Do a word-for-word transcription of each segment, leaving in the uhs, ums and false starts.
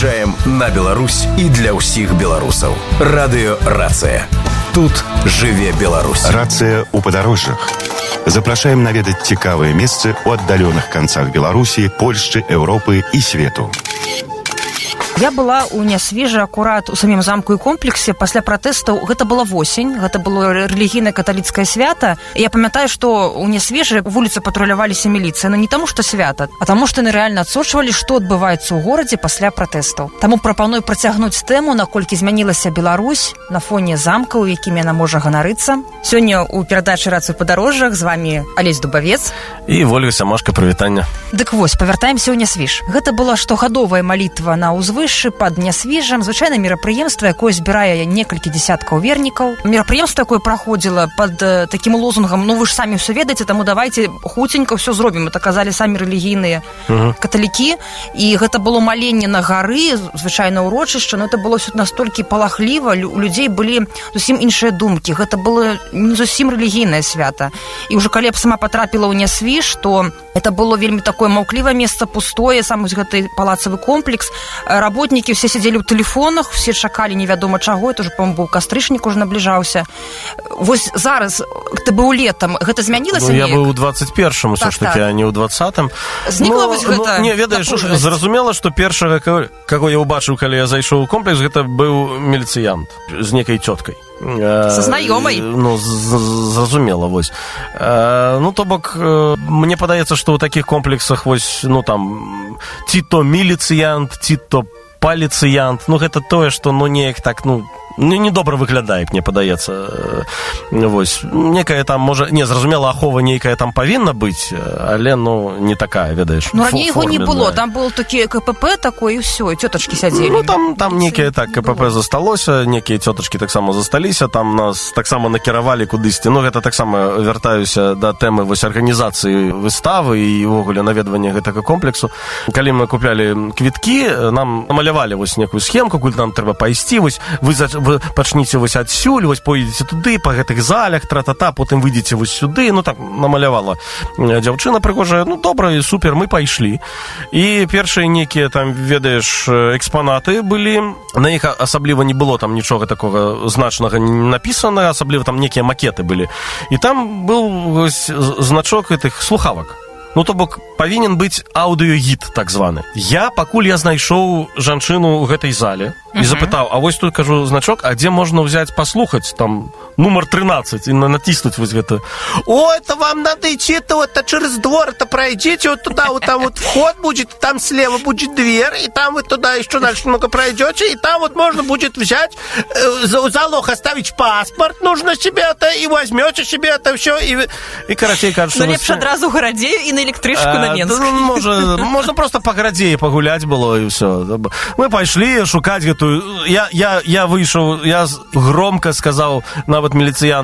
Выязджаем на Беларусь і для ўсіх беларусаў. Радыё «Рацыя». Тут жыве Беларусь. Рацыя ў падарожжах. Запрашаем наведаць цікавыя месцы ў аддаленых канцах Беларусі, Польшчы, Еўропы і свету. Я была ў Нясвіжы акурат у самім замку і комплексе пасля пратэстаў. Гэта была восень, гэта было рэлігійнае каталіцкае свята. Я памятаю, што ў Нясвіжы вуліцы патруляваліся міліцыя, но не таму, што свята, а таму, што яны рэальна адсочвалі, што адбываецца ў горадзе пасля пратэстаў. Таму прапаную працягнуць тэму, наколькі змянілася Беларусь на фоне замкаў, якімі яна можа ганарыцца. Сёння ў перадачы «Рацыя ў падарожжах» з вамі Алесь Дубавец і Вольга Сямашка. Прывітання. Дык вось, павяртаемся ў Нясвіж. Гэта была штогадовая малітва на ўзвыш пад Нясвіжам, звычайна мерапрыемства, якое збірае некалькі дзясяткаў вернікаў. Мерапрыемства, якое праходзіла пад э, такім лозунгам: ну вы ж самі ўсё ведаеце, таму давайте хуценька ўсё зробім. Это казалі самі рэлігійныя uh-huh. каталікі. І гэта было маленне на гары, звычайна ўрочышча, но это было ўсё настолькі палахліва, у людзей былі зусім іншыя думкі. Гэта было не зусім рэлігійнае свята. І ўжо калі я сама патрапіла ў Нясвіж, то это было вельмі такое маўклівае месца, пустое, сам вось гэты палацавы комплекс. Работнікі все сидзелі ў тэлефонах, все чакалі невядома чаго, это уже, по-моему, быў кастрычнік, уже набліжаўся. Вось зараз, ты быў летам, гэта змянілася? Ну, я быў у двадцать першым, ўсё ж такі, а не ў двадцатым. Знікла вось гэта? Не, ведаеш, зразумела, што першага, каго я ўбачыў, калі я зайшоў у комплекс, гэта быў міліцыянт з некай цёткай. Са знаёмай? Ну, зразумела, вось. Ну, то бок, мне падаецца, што ў такіх комплексах, вось, ну, там, ці то міліцыянт, ці то паліцыянт, ну, гэта тое, што, ну, неяк так, ну, недобра выглядае, мне падаецца. Вось, некая там, можа, не, зразумела, ахова нейкая там павінна быць, але, ну, не такая, ведаеш. Ну, раней яго не было, там был такі КПП такой, і ўсё, і цётачкі сядзелі. Ну, там, там некія, так, КПП засталося, некія цётачкі таксама засталіся, там нас таксама накіравалі кудысьці. Ну, гэта таксама вяртаюся да тэмы вось арганізацыі выставы і ўвогуле наведвання гэтага комплексу. Калі мы куплялі квіткі, нам намалявалі вось некую схемку, куды нам трэба пайсці, вось вы за вы пачніце вось адсюль, вось поедзеце туды, па гэтых залях, тра-та-та, потым выйдзеце вось сюды. Ну, так, намалявала дзяўчына прыгожая. Ну, добра, супер, мы пайшлі. І першыя некія, там, ведаеш, экспанаты былі. На іх асабліва не было там нічога такога значнага напісанага, асабліва там некія макеты былі. І там быў вось значок гэтых слухавак. Ну, то бок, павінен быць аўдыёгід, так званы. Я, пакуль я знайшоў жанчыну ў гэтай зале і запытаў, а вось тут, кажу, значок, а дзе можна ўзяць паслухаць, там, нумар тринадцать, і натиснуць вось гэта. О, это вам надо идти, это вот через двор, это пройдите вот туда, вот там вот вход будет, там слева будет дверь, и там вы туда еще дальше немного пройдете, и там вот можно будет взять, э, залог оставить паспорт, нужно себе это, и возьмете себе это все, и, и короче, кажется... Ну, лепш адразу ў гарадзе і на электрычку на Менск. А, можно, можно просто по гарадзе погулять было, и все. Мы пошли шукать эту... Я, я, я вышел, я громко сказал, нават милициант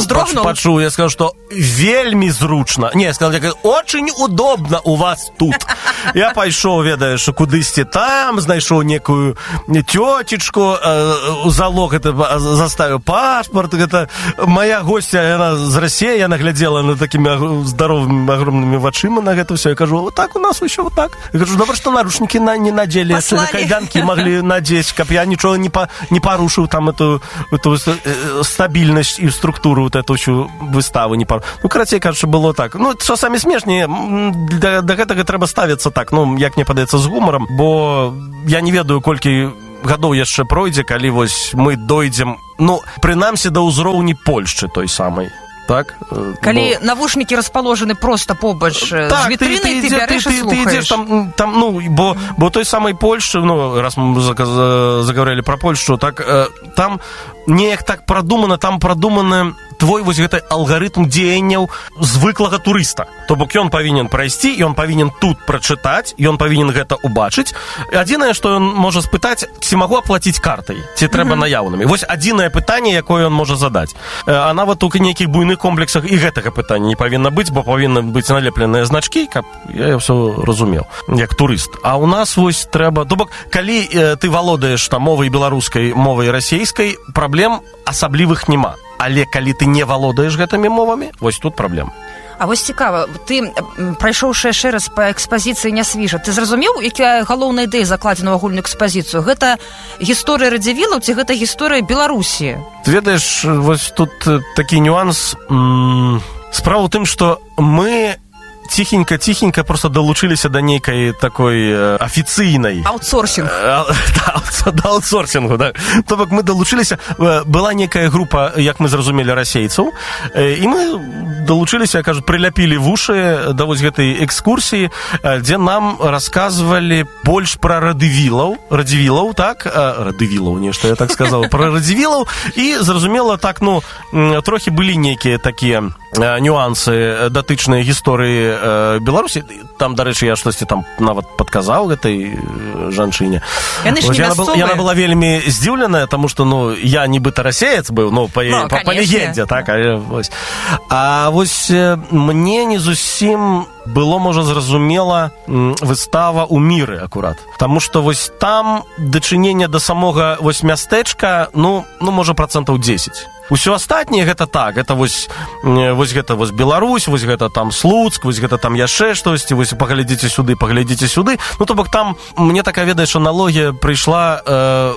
почув, я сказал, что вельми зручно. Не, я сказал, я, очень удобно у вас тут. Я пошел, ведаешь, кудысьці там, знайшоў некую тётечку, э, залог, это заставил паспорт, это моя гостья, она з России, я наглядела на такими здоровыми, огромными вачима на это все. Я кажу, вот так у нас еще вот так. Я кажу, добро, что наручники на, не надели, на кайданки могли надеть, каб я ничего не, по, не порушил, там эту, эту э, стабильность и структуру вот эту всю выставу не порушил. Ну, короче, кажется, было так. Ну, что самое смешнее, до, до гэтага трэба ставіцца так, ну, як мне падаецца, з гумарам, бо я не ведаю, колькі гадоў яшчэ пройдзе, калі вось мы дойдзем, ну, прынамсі да ўзроўні Польшчы той самай. Так? Калі бо... навушники расположены просто побач так, з вітринай, ты, ты, ты бяреш і слухаеш. Ты ідзеш там, там, ну, бо, бо той самай Польшчы, ну, раз мы заговорили про Польшу, так, там неяк так прадумана, там прадуманы твой вось гэты алгарытм дзеянняў звыклага турыста. То бок ён павінен прайсці, і ён павінен тут прачытаць, і ён павінен гэта ўбачыць. Адзінае, што ён можа спытаць, ці магу аплаціць картай, ці трэба mm-hmm. наяўнымі. Вось адзінае пытанне, якое ён можа задаць. А нават у нейкіх буйных комплексах і гэтага пытання не павінна быць, бо павінны быць налепленыя значкі, каб я ўсё разумеў, як турыст. А ў нас вось трэба... То бок, калі э, ты валодаеш там мовай беларускай, мовай расейскай, праблем асаблівых няма. Але калі ты не валодаеш гэтымі мовамі, вось тут праблема. А вось цікава, ты, прайшоўшы яшчэ раз па экспазіцыі Нясвіжа, ты зразумеў, якая галоўная ідэя закладзена ў агульную экспазіцыю? Гэта гісторыя Радзівілаў ці гэта гісторыя Беларусі? Ты ведаеш, вось тут такі нюанс. Справа ў тым, што мы ціхенька-ціхенька просто далучыліся да нейкай такой э, афіцыйнай... Аутсорсінг. Э, да, да, аутсорсінгу, да. То бок мы далучыліся... Э, была нейкая група, як мы зразумелі, расейцаў, э, і мы далучыліся, кажу, прыляпілі вушы да вось гэтай экскурсіі, э, дзе нам расказвалі больш пра радывілаў, радзівілаў, так? Э, радывілаў, нешта я так сказаў, пра радзівілаў, і, зразумела, так, ну, трохі былі нейкія такія э, нюансы датычныя гісторыі Беларусі. Там, дарэчы, я штосьці там нават падказаў гэтай жанчыне. Яны ж не мясцовыя. Яна была вельмі здзіўленая, таму што, ну, я нібыта расеец быў, ну, па, ну, па, па легендзе, так? А вось, а вось мне не зусім было, можа, зразумела выстава ў міры, акурат. Таму што вось там дачыненне да самога вось мястэчка, ну, ну можа, працэнтаў дзесяць. Усё астатняе гэта так, гэта вось, вось гэта вось Беларусь, вось гэта там Слуцк, вось гэта там яшчэ штосьці, вось паглядзіце сюды, паглядзіце сюды. Ну, то бок там, мне такая, ведаеш, аналогія прыйшла э,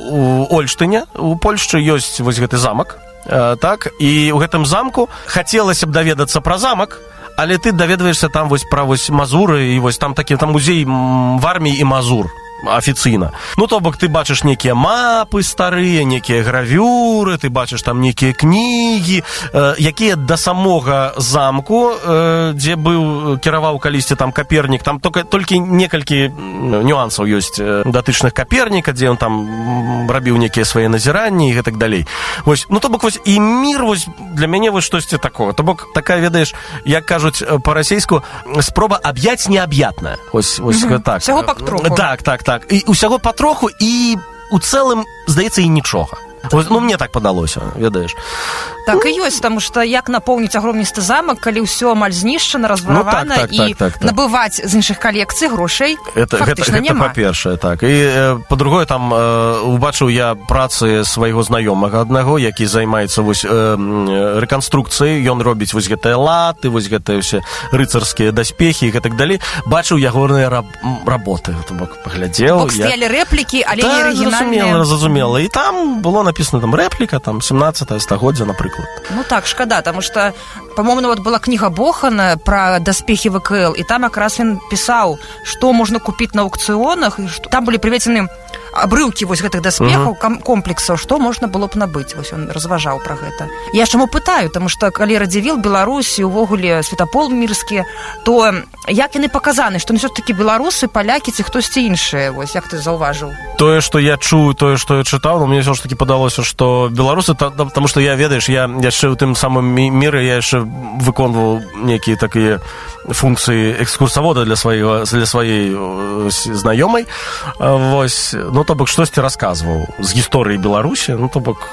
у Ольштыне, у Польшчы ёсць вось гэты замак, э, так, і ў гэтым замку хацелася б даведацца пра замак, але ты даведваешся там вось пра вось Мазуры, і вось там такі там музей вармій і Мазур. Афіцыйна. Ну, то бок ты бачыш нейкія мапы старыя, нейкія гравюры, ты бачыш там нейкія кнігі, э, якія да самога замку, э, дзе быў, кіраваў калісьці там Капернік, там только, толькі некалькі нюансаў ёсць э, датычных Каперніка, дзе ён там рабіў нейкія свае назіранні і гэтак далей. Вось, ну, то бок вось і мір вось для мяне вось штосьці такого. То бок такая, ведаеш, як кажуць па-расейску, спроба аб'яць неаб'ятная. Вось, вось mm-hmm. так. Всяго патроху. Так, так, так. І усяго патроху, і у цэлым, здаецца, і нічога. Ну, мне так падалося, ведаеш. Так і ёсць, таму што як напоўніць агромністы замак, калі ўсё амаль знішчана, разваравана, ну, так, так, і так, так, так. набываць з іншых калекцый грошай это, фактычна гэта, няма. Гэта па-першае, так. І па-другое, там э, убачыў я працы свайго знаёмага аднаго, які займаецца вось э, рэканструкцыяй, ён робіць вось гэтыя латы, вось гэтыя ўсе рыцарскія даспехі і гэтак далей. Бачыў ягоныя раб, работы, то бок паглядзеў. Бок стаялі я... рэплікі, але да, не арыгінальныя. Зразумела, зразумела. І там было написано там рэпліка, там семнадцатае стагоддзя, напрыклад. Ну так, шкада, таму што, па-моему, вот была кніга Бохана пра даспехі ВКЛ, і там якраз ён пісаў, што можна купіць на аукцыёнах, і што... там былі прыведзены абрыўкі вось гэтых даспехаў, uh-huh. комплексаў, што можна было б набыць. Вось ён разважаў пра гэта. Я чаму пытаю, таму што калі Радзівіл, Беларусь і увогуле Святапол мірскі, то як яны паказаны, што ўсё-такі беларусы, палякі ці хтосьці іншыя, вось як ты заўважыў? Тое, што я чую, тое, што я чытаў, но мне ўсё ж такі падалося, што беларусы, таму што я, ведаеш, я яшчэ ў тым самым міры, я яшчэ выконваў нейкія такія функцыі экскурсавода для сваёй, для сваёй знаёмай. Вось, ну, то бок, штосьці расказваў з гісторыі Беларусі, ну, то бок,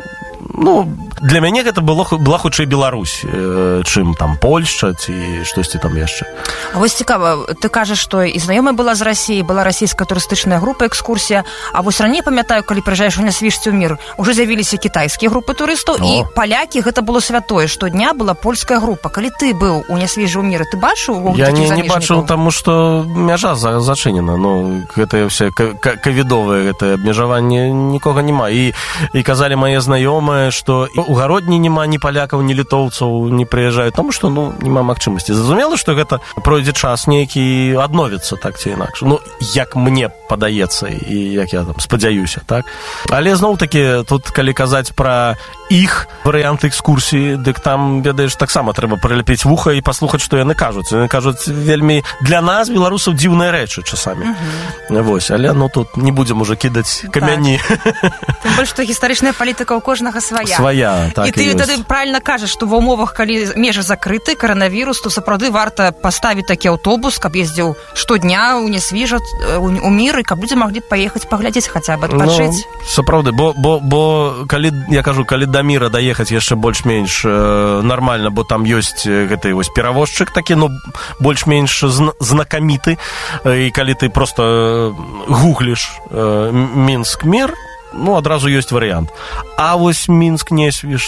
ну, для мяне гэта было, была хутчэй Беларусь, чым там Польшча ці штосьці там яшчэ. А вось цікава, ты кажаш, што і знаёмая была з Расіі, была расійская турыстычная група, экскурсія, а вось раней, памятаю, калі прыязджаеш у Нясвіжці ў мір, ужо з'явіліся кітайскія групы турыстаў, і палякі, гэта было святое, штодня была польская група. Калі ты быў у Нясвіжы ў міры, ты бачыў у я не, не бачыў, таму што мяжа зачынена, ну, гэтае ўсе ковідовыя гэтае абмежаванне, нікога няма. І, і казалі мае знаёмыя, што у гародні няма ні палякаў, ні літоўцаў не прыязджаюць, таму што, ну, няма магчымасці. Зразумела, што гэта пройдзе час нейкі адновіцца, так ці інакш. Ну, як мне падаецца, і як я там спадзяюся, так? Але зноў-такі, тут, калі казаць пра іх варыянт экскурсіі, дык там, ведаеш, таксама трэба прыляпіць вуха і паслухаць, што яны кажуць. Яны кажуць вельмі для нас, беларусаў, дзіўныя рэчы часамі. Uh-huh. Вось, але, ну, тут не будзем уже кідаць камяні. Так. Тым больш, што гістарычная палітыка ў кожнага свая. Свая, так і і ты тады правільна кажаш, што ва ўмовах, калі межы закрыты, коронавірус, то сапраўды варта паставіць такі аўтобус, каб ездзіў штодня ў Нясвіжа, у мір, і каб людзі маглі паехаць паглядзець, хаця б адпачыць. Ну, сапраўды, бо, бо, бо калі, я кажу, калі да міра даехаць яшчэ больш-менш э, нармальна, бо там ёсць гэты вось перавозчык такі, ну, больш-менш зн- знакаміты, і калі ты просто гугліш э, Мінск мір, ну, адразу ёсць варыянт. А вось Мінск Нясвіж тут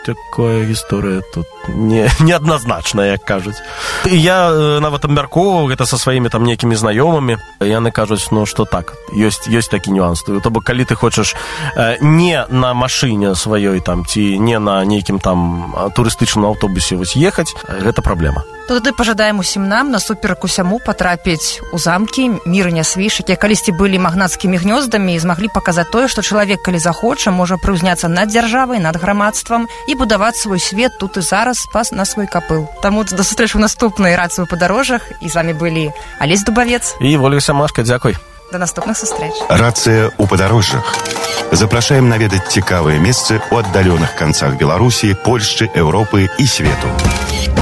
такая гісторыя тут не, неадназначная, як кажуць. І я нават абмяркоўваў гэта са сваімі там нейкімі знаёмымі. Яны кажуць, ну, што так, ёсць, ёсць такі нюанс. То бок, калі ты хочаш не на машыне сваёй там, ці не на нейкім там турыстычным аўтобусе вось ехаць, гэта праблема. То тады пажадаем усім нам насуперак усяму патрапіць у замкі Мір і Нясвіж, якія калісьці былі магнацкімі гнёздамі і змаглі паказаць тое, што чалавек, калі захоча, можа прыўзняцца над дзяржавай, над грамадствам і будаваць свой свет тут і зараз спас на свой капыл. Таму да сустрэчы ў наступнай рацыі ў падарожжах. І з вамі былі Алесь Дубавец і Ольга Сямашка. Дзякуй. До наступных сустрэч. Рацыя ў падарожжах. Запрашаем наведаць цікавыя месцы ў аддаленых канцах Беларусі, Польшчы, Еўропы і свету.